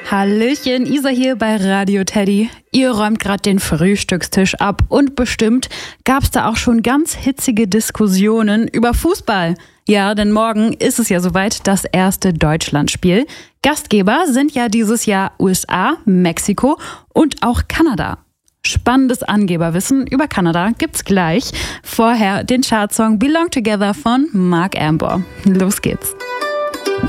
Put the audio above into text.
Hallöchen, Isa hier bei Radio Teddy. Ihr räumt gerade den Frühstückstisch ab und bestimmt gab's da auch schon ganz hitzige Diskussionen über Fußball. Ja, denn morgen ist es ja soweit, das erste Deutschlandspiel. Gastgeber sind ja dieses Jahr USA, Mexiko und auch Kanada. Spannendes Angeberwissen über Kanada gibt's gleich. Vorher den Chartsong Belong Together von Mark Amber. Los geht's.